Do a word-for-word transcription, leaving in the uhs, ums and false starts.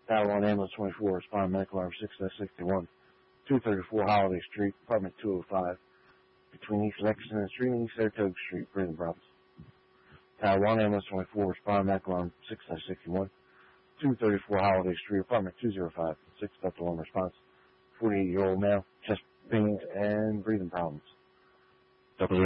Battle on Ambulance twenty-four, respond medical arm six sixty-one, two thirty-four Holiday Street, apartment two oh five, between East Lexington and Street and East Saratoga Street, breathing problems. Tower one, Ambulance twenty-four, respond medical arm six sixty-one, two thirty-four Holiday Street, apartment two oh five, six Delta one response, forty-eight-year-old male, chest pains and breathing problems. Double